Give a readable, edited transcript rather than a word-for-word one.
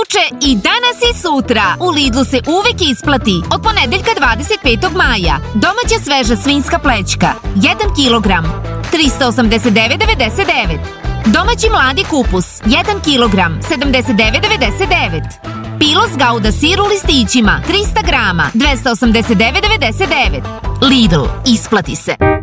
juče i danas i sutra. U Lidlu se uvek isplati. Od ponedeljka 25. maja. Domaća sveža svinjska plećka 1 kilogram 389,99. Domaći mladi kupus 1 kilogram 79,99. Pilos Gouda sir u listićima 300 grama 289,99. Lidl, isplati se.